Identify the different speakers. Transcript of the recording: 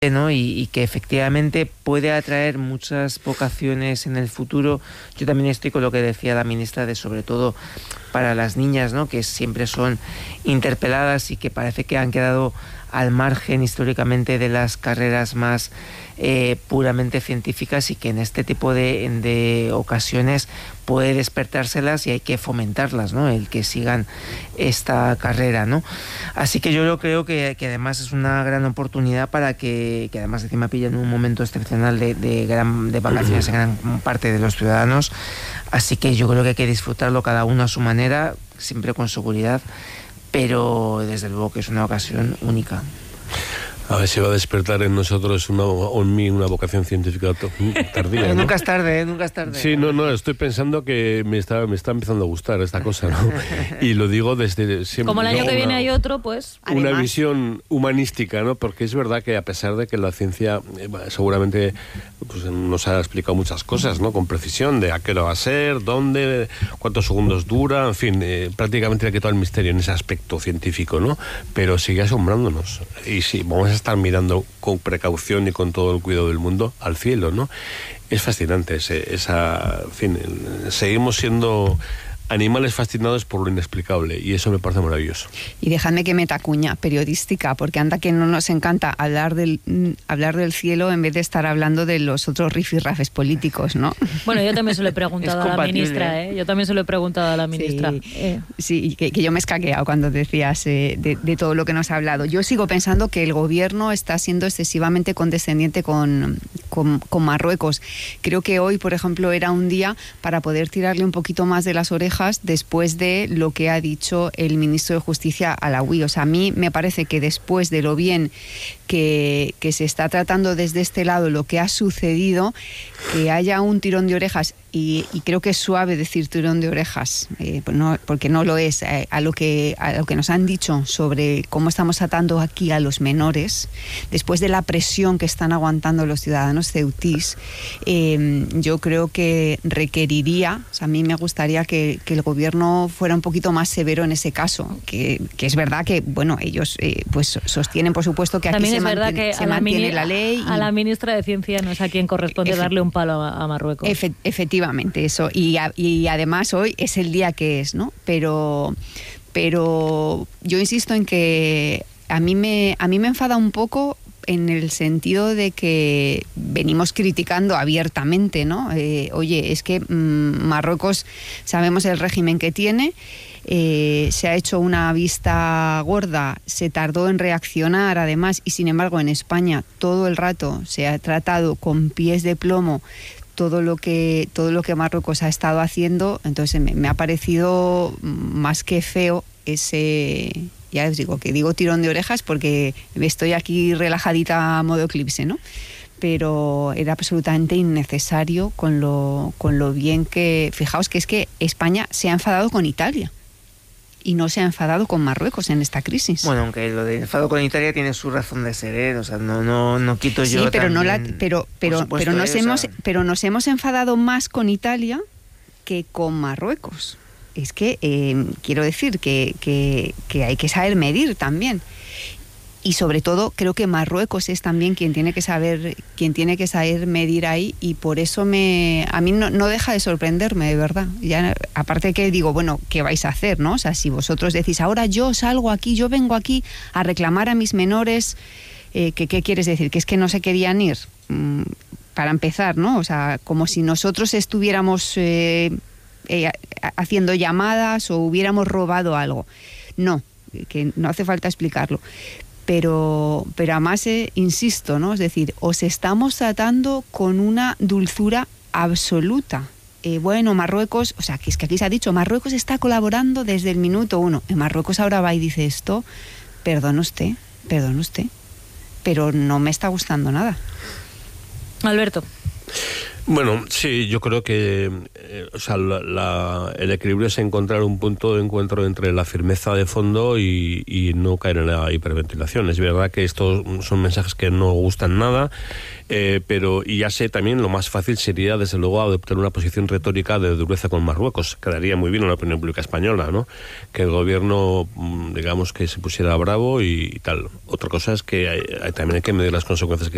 Speaker 1: ¿no? Y que efectivamente puede atraer muchas vocaciones en el futuro. Yo también estoy con lo que decía la ministra, de sobre todo para las niñas, ¿no? Que siempre son interpeladas y que parece que han quedado al margen históricamente de las carreras más puramente científicas, y que en este tipo de ocasiones puede despertárselas y hay que fomentarlas, ¿no? El que sigan esta carrera, ¿no? Así que yo creo que además es una gran oportunidad para que además encima pilla en un momento excepcional de vacaciones en gran parte de los ciudadanos. Así que yo creo que hay que disfrutarlo cada uno a su manera, siempre con seguridad, pero desde luego que es una ocasión única.
Speaker 2: A ver si va a despertar en nosotros una vocación científica tardía, ¿no?
Speaker 1: Nunca es tarde, nunca es tarde.
Speaker 2: Sí, no, estoy pensando que me está empezando a gustar esta cosa, ¿no? Y lo digo desde siempre.
Speaker 3: Como el año que viene hay otro, pues...
Speaker 2: Una
Speaker 3: además,
Speaker 2: visión humanística, ¿no? Porque es verdad que a pesar de que la ciencia seguramente pues, nos ha explicado muchas cosas, ¿no? Con precisión, de a qué hora va a ser, dónde, cuántos segundos dura, en fin, prácticamente le ha quitado el misterio en ese aspecto científico, ¿no? Pero sigue asombrándonos. Y sí, vamos a estar mirando con precaución y con todo el cuidado del mundo al cielo, ¿no? Es fascinante en fin, seguimos siendo animales fascinados por lo inexplicable, y eso me parece maravilloso.
Speaker 4: Y dejadme que meta cuña periodística, porque anda que no nos encanta hablar del cielo en vez de estar hablando de los otros rifirrafes políticos, ¿no?
Speaker 3: Bueno, yo también se lo he preguntado a la ministra, ¿eh? Yo también se lo he preguntado a la ministra.
Speaker 4: Sí, que yo me he escaqueado cuando decías de todo lo que nos ha hablado. Yo sigo pensando que el gobierno está siendo excesivamente condescendiente con Marruecos. Creo que hoy, por ejemplo, era un día para poder tirarle un poquito más de las orejas después de lo que ha dicho el ministro de Justicia alawi. O sea, a mí me parece que después de lo bien que se está tratando desde este lado lo que ha sucedido, que haya un tirón de orejas, y creo que es suave decir tirón de orejas, porque no lo es, a lo que nos han dicho sobre cómo estamos tratando aquí a los menores, después de la presión que están aguantando los ciudadanos ceutís, yo creo que requeriría, o sea, a mí me gustaría que el gobierno fuera un poquito más severo en ese caso, que es verdad que, bueno, ellos pues sostienen, por supuesto, que aquí se mantiene la ley.
Speaker 3: A la ministra de Ciencia no es a quien corresponde darle un palo a Marruecos.
Speaker 4: Efectivamente, eso. Y además hoy es el día que es, ¿no? Pero yo insisto en que a mí me enfada un poco, en el sentido de que venimos criticando abiertamente, ¿no? Oye, es que Marruecos, sabemos el régimen que tiene, se ha hecho una vista gorda, se tardó en reaccionar además, y sin embargo en España todo el rato se ha tratado con pies de plomo todo lo que Marruecos ha estado haciendo. Entonces me ha parecido más que feo ese... Ya os digo que digo tirón de orejas porque estoy aquí relajadita a modo eclipse, ¿no? Pero era absolutamente innecesario con lo bien que... Fijaos que es que España se ha enfadado con Italia y no se ha enfadado con Marruecos en esta crisis.
Speaker 1: Bueno, aunque lo de enfado con Italia tiene su razón de ser, ¿eh? O sea, no quito yo.
Speaker 4: Sí, pero
Speaker 1: también,
Speaker 4: pero nos hemos enfadado más con Italia que con Marruecos. Es que quiero decir que hay que saber medir también. Y sobre todo creo que Marruecos es también quien tiene que saber medir ahí, y por eso a mí no deja de sorprenderme, de verdad. Ya, aparte que digo, bueno, ¿qué vais a hacer, no? O sea, si vosotros decís, ahora yo salgo aquí, yo vengo aquí a reclamar a mis menores, ¿qué quieres decir? ¿Que es que no se querían ir? Para empezar, ¿no? O sea, como si nosotros estuviéramos haciendo llamadas o hubiéramos robado algo. No, que no hace falta explicarlo. Pero además, insisto, ¿no? Es decir, os estamos tratando con una dulzura absoluta. Bueno, Marruecos, o sea, que es que aquí se ha dicho, Marruecos está colaborando desde el minuto 1. En Marruecos ahora va y dice esto, perdone usted, pero no me está gustando nada.
Speaker 3: Alberto.
Speaker 2: Bueno, sí, yo creo que el equilibrio es encontrar un punto de encuentro entre la firmeza de fondo y no caer en la hiperventilación. Es verdad que estos son mensajes que no gustan nada, pero y ya sé también lo más fácil sería, desde luego, adoptar una posición retórica de dureza con Marruecos. Quedaría muy bien en la opinión pública española, ¿no? Que el gobierno, digamos, que se pusiera bravo y tal. Otra cosa es que también hay que medir las consecuencias que